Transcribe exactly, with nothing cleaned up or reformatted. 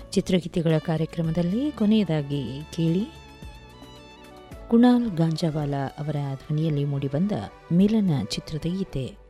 ಚಿತ್ರಗೀತೆಗಳ ಕಾರ್ಯಕ್ರಮದಲ್ಲಿ ಕೊನೆಯದಾಗಿ ಕೇಳಿ ಕುಣಾಲ್ ಗಾಂಜಾವಾಲ ಅವರ ಧ್ವನಿಯಲ್ಲಿ ಮೂಡಿಬಂದ ಮಿಲನ ಚಿತ್ರದ ಗೀತೆ.